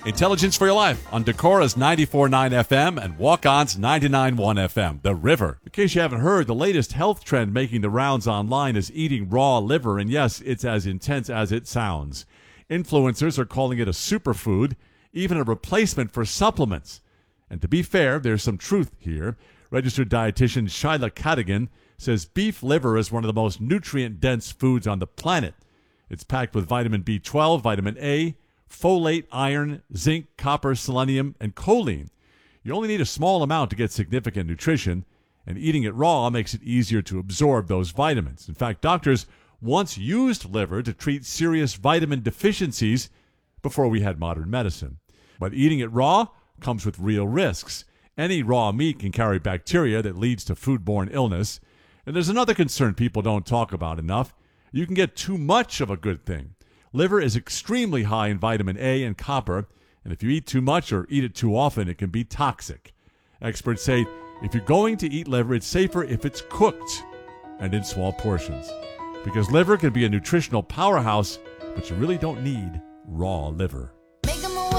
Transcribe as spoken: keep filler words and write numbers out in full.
Intelligence for Your Life on Decora's ninety-four point nine F M and Walk-On's ninety-nine point one F M, The River. In case you haven't heard, the latest health trend making the rounds online is eating raw liver, and yes, it's as intense as it sounds. Influencers are calling it a superfood, even a replacement for supplements. And to be fair, there's some truth here. Registered dietitian Shyla Cadigan says beef liver is one of the most nutrient-dense foods on the planet. It's packed with vitamin B twelve, vitamin A, folate, iron, zinc, copper, selenium, and choline. You only need a small amount to get significant nutrition, and eating it raw makes it easier to absorb those vitamins. In fact, doctors once used liver to treat serious vitamin deficiencies before we had modern medicine. But eating it raw comes with real risks. Any raw meat can carry bacteria that leads to foodborne illness. And there's another concern people don't talk about enough. You can get too much of a good thing. Liver is extremely high in vitamin A and copper, and if you eat too much or eat it too often, it can be toxic. Experts say if you're going to eat liver, it's safer if it's cooked and in small portions. Because liver can be a nutritional powerhouse, but you really don't need raw liver.